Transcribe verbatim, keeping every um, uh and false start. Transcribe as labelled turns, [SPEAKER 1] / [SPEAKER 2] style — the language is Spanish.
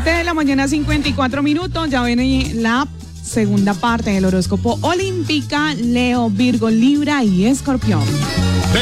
[SPEAKER 1] siete de la mañana, cincuenta y cuatro minutos. Ya viene la segunda parte del horóscopo olímpica. Leo, Virgo, Libra y Escorpión.